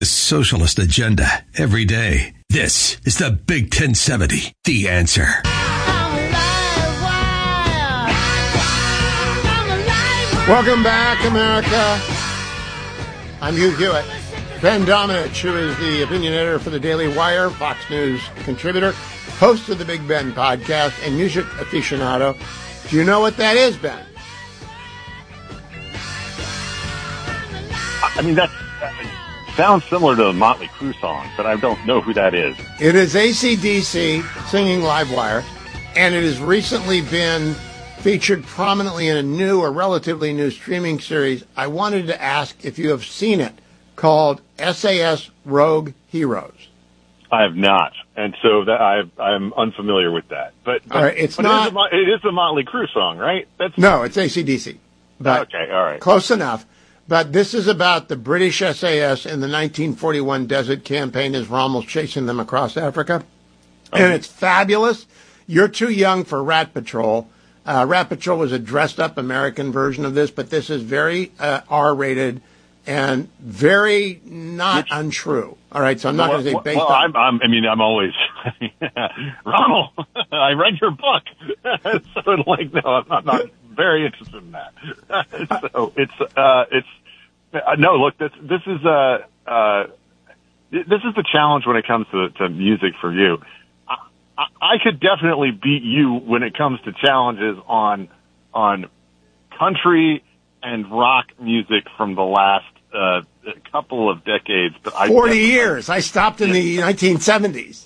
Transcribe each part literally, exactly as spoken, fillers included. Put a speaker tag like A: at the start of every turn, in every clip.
A: The socialist agenda every day. This is the Big ten seventy, The Answer.
B: Welcome back, America. I'm Hugh Hewitt. Ben Domenech, who is the opinion editor for the Daily Wire, Fox News contributor, host of the Big Ben podcast, and music aficionado. Do you know what that is, Ben?
C: I mean, that's... sounds similar to a Motley Crue song, but I don't know who that is.
B: It is A C D C singing Livewire, and it has recently been featured prominently in a new or relatively new streaming series. I wanted to ask if you have seen it, called S A S Rogue Heroes.
C: I have not, and so that I, I'm unfamiliar with that. But, but,
B: all right, it's
C: but
B: not.
C: It is, a, it is a Motley Crue song, right? That's
B: no, it's A C D C. But
C: okay, all right,
B: close enough. But this is about the British S A S in the nineteen forty-one Desert Campaign as Rommel's chasing them across Africa. Okay. And it's fabulous. You're too young for Rat Patrol. Uh, Rat Patrol was a dressed-up American version of this, but this is very uh, R-rated and very not Which, untrue. All right, so I'm not well, going to say based
C: well,
B: on...
C: I'm, I'm, I mean, I'm always... Rommel, I read your book. So, like, no, I'm not, I'm not very interested in that. So it's... Uh, it's Uh, no, look, this, this is, uh, uh, this is the challenge when it comes to, to music for you. I, I, I could definitely beat you when it comes to challenges on, on country and rock music from the last, uh, couple of decades. But I
B: forty years. I stopped in the nineteen seventies.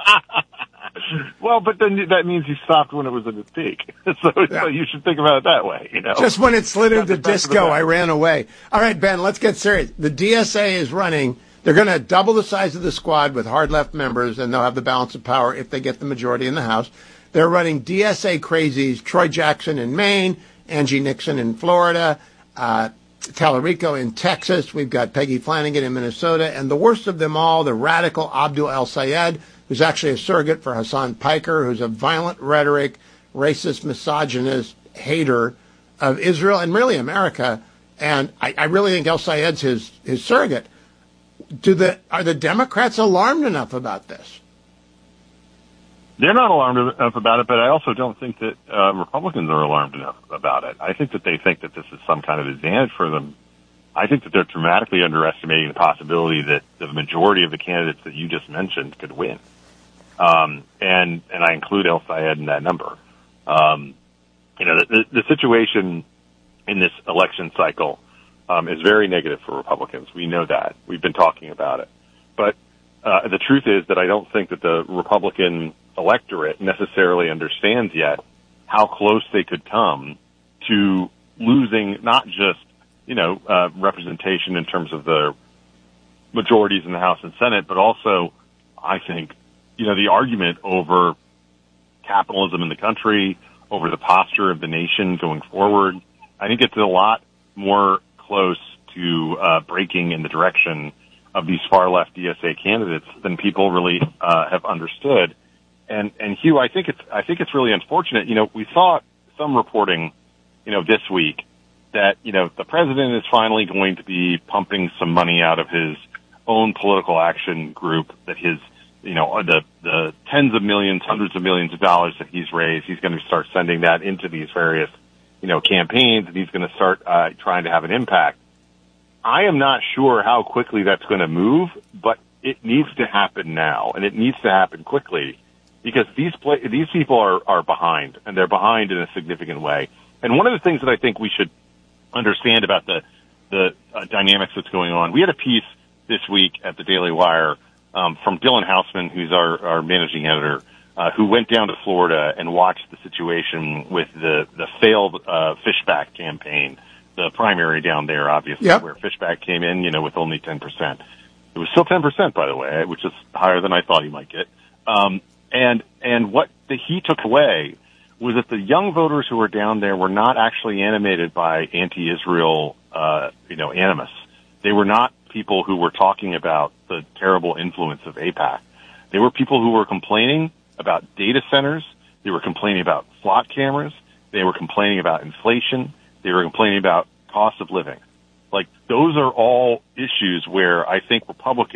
C: Well, but then that means you stopped when it was at its peak. So, yeah. So you should think about it that way, you know.
B: Just when it slid into disco, I ran away. All right, Ben, let's get serious. The D S A is running. They're going to double the size of the squad with hard left members, and they'll have the balance of power if they get the majority in the House. They're running D S A crazies, Troy Jackson in Maine, Angie Nixon in Florida, uh, Tallarico in Texas. We've got Peggy Flanagan in Minnesota. And the worst of them all, the radical Abdul El-Sayed, who's actually a surrogate for Hassan Piker, who's a violent rhetoric, racist, misogynist hater of Israel and really America. And I, I really think El-Sayed's his, his surrogate. Do the Are the Democrats alarmed enough about this?
C: They're not alarmed enough about it, but I also don't think that uh, Republicans are alarmed enough about it. I think that they think that this is some kind of advantage for them. I think that they're dramatically underestimating the possibility that the majority of the candidates that you just mentioned could win. Um, and, and I include El-Sayed in that number. Um, you know, the, the situation in this election cycle, um, is very negative for Republicans. We know that. We've been talking about it. But, uh, the truth is that I don't think that the Republican electorate necessarily understands yet how close they could come to losing not just, you know, uh, representation in terms of the majorities in the House and Senate, but also, I think, you know, the argument over capitalism in the country, over the posture of the nation going forward. I think it's a lot more close to uh, breaking in the direction of these far-left D S A candidates than people really uh, have understood. And, and Hugh, I think it's, I think it's really unfortunate. You know, we saw some reporting, you know, this week that, you know, the president is finally going to be pumping some money out of his own political action group, that his, you know, the, the tens of millions, hundreds of millions of dollars that he's raised, he's going to start sending that into these various, you know, campaigns, and he's going to start uh, trying to have an impact. I am not sure how quickly that's going to move, but it needs to happen now, and it needs to happen quickly, because these play, these people are, are behind, and they're behind in a significant way. And one of the things that I think we should understand about the the uh, dynamics that's going on, we had a piece this week at the Daily Wire um, from Dylan Hausman, who's our, our managing editor, uh, who went down to Florida and watched the situation with the the failed uh, Fishback campaign, the primary down there, obviously, yep. where Fishback came in, you know, with only ten percent. It was still ten percent, by the way, which is higher than I thought he might get. Um, and and what the, he took away was that the young voters who were down there were not actually animated by anti-Israel, uh, you know, animus. They were not people who were talking about the terrible influence of AIPAC. They were people who were complaining about data centers. They were complaining about slot cameras. They were complaining about inflation. They were complaining about cost of living. Like, those are all issues where I think Republicans